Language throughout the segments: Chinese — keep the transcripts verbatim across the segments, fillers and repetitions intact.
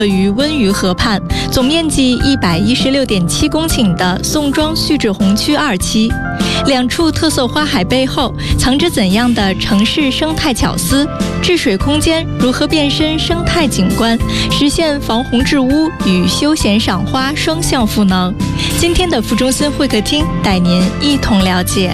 于温榆河畔，总面积一百一十六点七公顷的宋庄旭雉红区二期，两处特色花海背后藏着怎样的城市生态巧思？治水空间如何变身生态景观，实现防洪治污与休闲赏花双向赋能？今天的副中心会客厅带您一同了解。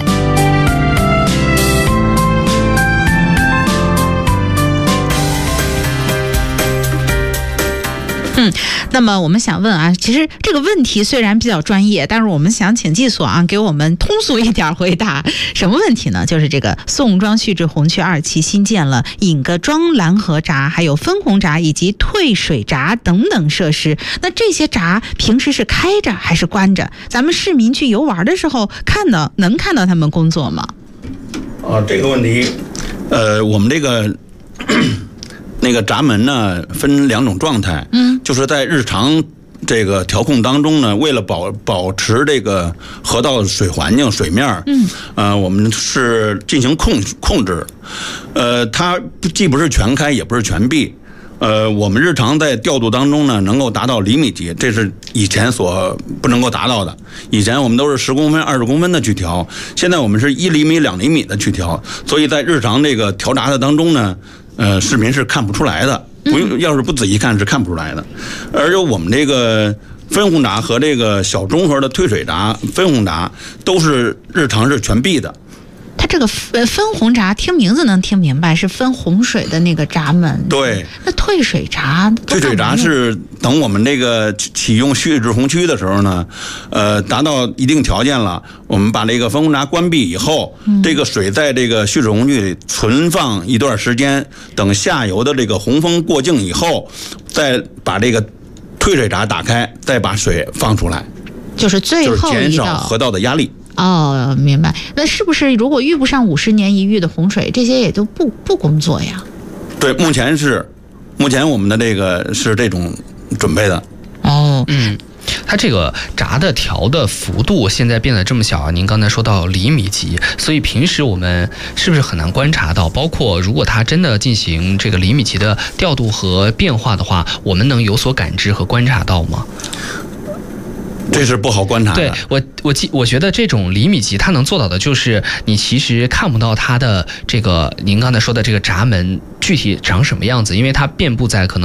嗯，那么我们想问啊，其实这个问题虽然比较专业，但是我们想请技所啊给我们通俗一点回答。什么问题呢？就是这个宋庄旭雉红区二期新建了引个庄拦河闸，还有分洪闸以及退水闸等等设施。那这些闸平时是开着还是关着？咱们市民去游玩的时候看到能看到他们工作吗？ 啊，这个问题，呃，我们这个。那个闸门呢，分两种状态，嗯，就是在日常这个调控当中呢，为了保保持这个河道水环境、水面，嗯，呃，我们是进行控控制，呃，它既不是全开，也不是全闭，呃，我们日常在调度当中呢，能够达到厘米级，这是以前所不能够达到的。以前我们都是十公分、二十公分的去调，现在我们是一厘米、两厘米的去调，所以在日常这个调闸的当中呢。呃，市民是看不出来的，不用，要是不仔细看是看不出来的。而且我们这个分洪闸和这个小中和的退水闸、分洪闸都是日常是全闭的。 它这个分分洪闸听名字能听明白，是分洪水的那个闸门。 对。 那退水闸？ 退水闸是等我们这个启用旭雉红区的时候呢，呃，达到一定条件了，我们把这个分洪闸关闭以后，嗯、这个水在这个旭雉红区里存放一段时间，等下游的这个洪峰过境以后，再把这个退水闸打开，再把水放出来， 就是最后一道， 就是减少河道的压力。 哦，明白。那是不是如果遇不上五十年一遇的洪水，这些也都不不工作呀？ 对，目前是，目前我们的这个是这种准备的。 哦， 嗯，它这个闸的调的幅度现在变得这么小啊，您刚才说到厘米级，所以平时我们是不是很难观察到？包括如果它真的进行这个厘米级的调度和变化的话，我们能有所感知和观察到吗？ 这是不好观察的。 对，我我记我觉得这种厘米级它能做到的就是你其实看不到它的这个您刚才说的这个闸门具体长什么样子，因为它遍布在可能